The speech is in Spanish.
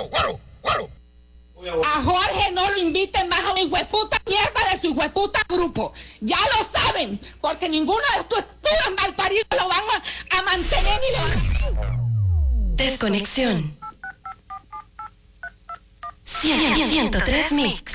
A Jorge no lo inviten más a una hijueputa mierda de su hijueputa grupo. Ya lo saben, porque ninguno de estos estudios malparidos lo van a mantener ni lo van a... Desconexión. 103 Mix.